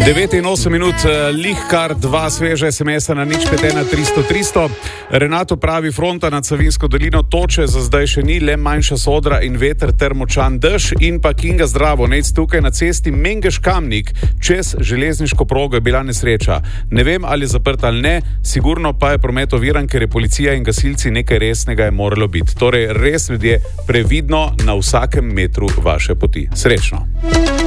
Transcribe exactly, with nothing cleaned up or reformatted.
devet in osem minut, lih kar dva sveže es em es-a na nič pet ena tristo tristo. Renato pravi, fronta nad Savinjsko dolino, toče za zdaj še ni, le manjša sodra in veter ter močan dež. In pa Kinga, zdravo, nec tukaj na cesti Mengeš-Kamnik, čez železniško progo je bila nesreča. Ne vem, ali je zaprt ali ne, sigurno pa je promet oviran, ker je policija in gasilci, nekaj resnega je moralo biti. Torej, res ljudje, previdno na vsakem metru vaše poti. Srečno.